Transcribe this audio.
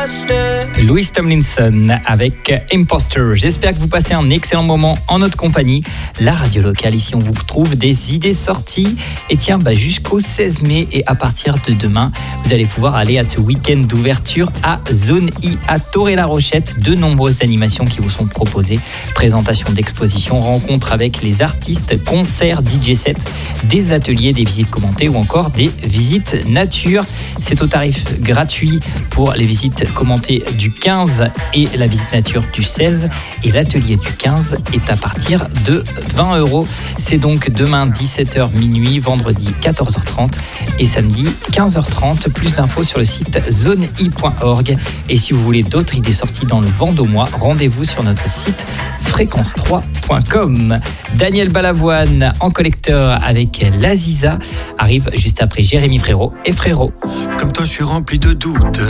Louis Tomlinson avec Imposter. J'espère que vous passez un excellent moment en notre compagnie. La radio locale, ici on vous trouve des idées sorties. Et tiens, jusqu'au 16 mai et à partir de demain, vous allez pouvoir aller à ce week-end d'ouverture à Zone I à Toré-la-Rochette. De nombreuses animations qui vous sont proposées. Présentation d'expositions, rencontres avec les artistes, concerts, DJ sets, des ateliers, des visites commentées ou encore des visites nature. C'est au tarif gratuit pour les visites commentées du 15 et la visite nature du 16. Et l'atelier du 15 est à partir de 20 €. C'est donc demain 17h minuit, vendredi 14h30 et samedi 15h30. Plus d'infos sur le site zonei.org. Et si vous voulez d'autres idées sorties dans le Vendômois, rendez-vous sur notre site fréquence3.com. Daniel Balavoine en collecteur avec l'Aziza arrive juste après Jérémy Frérot et Frérot. Comme toi, je suis rempli de doutes.